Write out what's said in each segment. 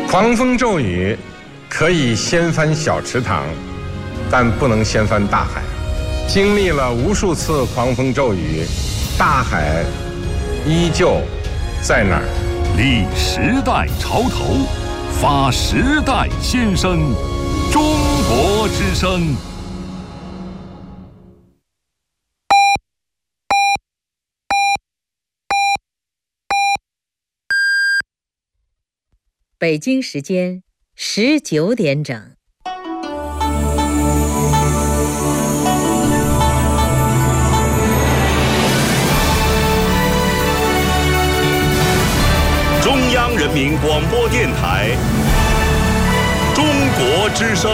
狂风骤雨可以掀翻小池塘，但不能掀翻大海。经历了无数次狂风骤雨，大海依旧在那儿。 立时代潮头，发时代先声，中国之声。 北京时间19点整。 中央人民广播电台中国之声。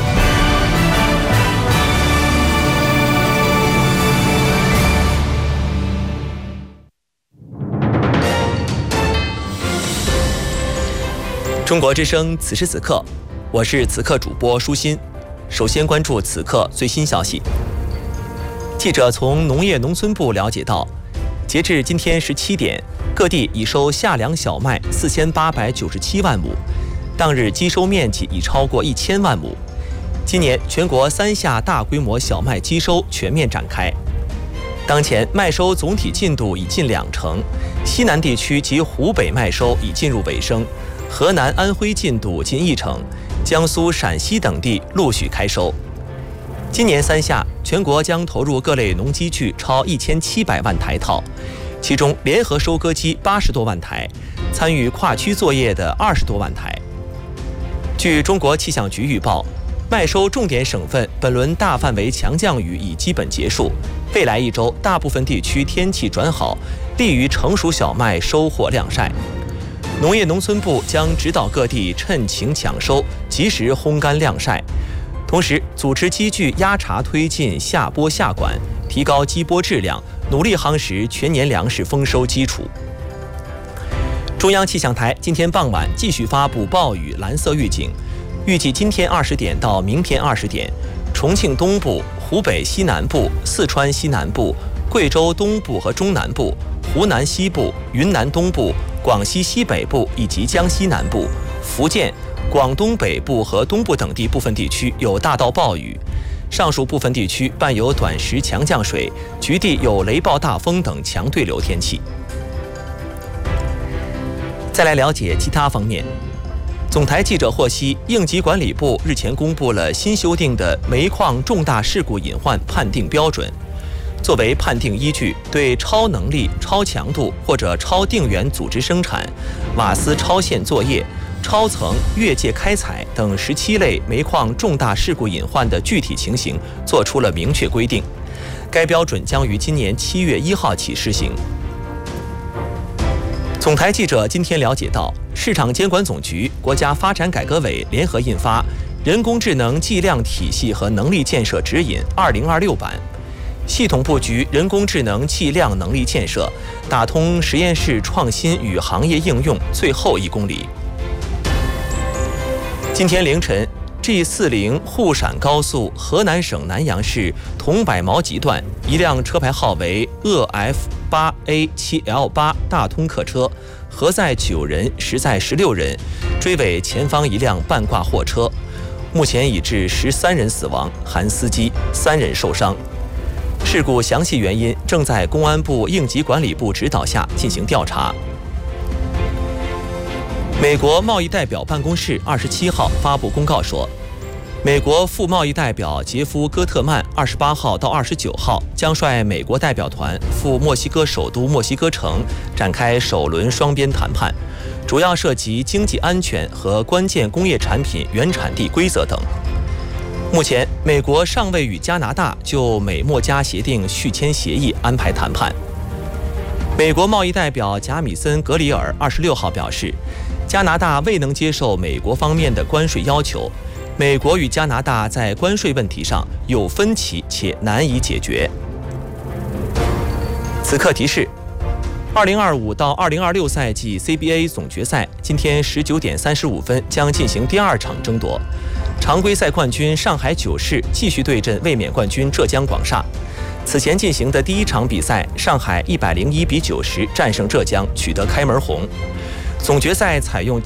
中国之声，此时此刻，我是此刻主播舒心。首先关注此刻最新消息。记者从农业农村部了解到，截至今天17点，各地已收夏粮小麦4897万亩，当日基收面积已超过1000万亩。今年全国3夏大规模小麦基收全面展开。当前麦收总体进度已近20%，西南地区及湖北麦收已进入尾声。河南、安徽进度近1%，江苏、陕西等地陆续开收。今年3夏，全国将投入各类农机具超1700万台套，其中联合收割机80多万台，参与跨区作业的20多万台。据中国气象局预报，麦收重点省份本轮大范围强降雨已基本结束，未来1周大部分地区天气转好，利于成熟小麦收获晾晒。农业农村部将指导各地趁晴抢收，及时烘干晾晒，同时组织机具压茬推进下播下管，提高机播质量，努力夯实全年粮食丰收基础。中央气象台今天傍晚继续发布暴雨蓝色预警，预计今天20点到明天20点，重庆东部、湖北西南部、四川西南部、贵州东部和中南部、湖南西部、云南东部、广西西北部以及江西南部、福建、广东北部和东部等地部分地区有大到暴雨，上述部分地区伴有短时强降水，局地有雷暴大风等强对流天气。再来了解其他方面。总台记者获悉，应急管理部日前公布了新修订的煤矿重大事故隐患判定标准。作为判定依据，对超能力、超强度或者超定员组织生产、瓦斯超限作业、超层越界开采等17类煤矿重大事故隐患的具体情形作出了明确规定。该标准将于今年7月1号起施行。总台记者今天了解到，市场监管总局、国家发展改革委联合印发《人工智能计量体系和能力建设指引（2026版）》，系统布局人工智能计量能力建设，打通实验室创新与行业应用最后1公里。今天凌晨 G40 沪陕高速河南省南阳市桐柏毛集段，一辆车牌号为F8A7L8 大通客车，核载9人，实载16人，追尾前方一辆半挂货车，目前已致13人死亡，含司机，3人受伤。事故详细原因正在公安部应急管理部指导下进行调查。美国贸易代表办公室27号发布公告说，美国副贸易代表杰夫·戈特曼28号到29号将率美国代表团赴墨西哥首都墨西哥城展开首轮双边谈判，主要涉及经济安全和关键工业产品原产地规则等。目前，美国尚未与加拿大就美墨加协定续签协议安排谈判。美国贸易代表贾米森·格里尔26号表示，加拿大未能接受美国方面的关税要求，美国与加拿大在关税问题上有分歧且难以解决。此刻提示，2025到2026赛季 CBA 总决赛今天19点35分将进行第2场争夺。常规赛冠军上海九市继续对阵卫冕冠军浙江广厦。此前进行的第1场比赛，上海101比90战胜浙江，取得开门红。总决赛采用